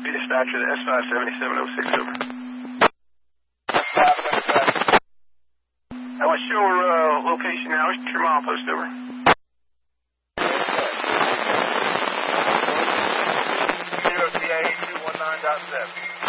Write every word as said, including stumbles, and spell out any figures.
Dispatcher, the S five seventy-seven oh six, over. S five seventy-seven. Uh, what's your uh, location now? What's your milepost, over? Zero T A two one nine dot seven.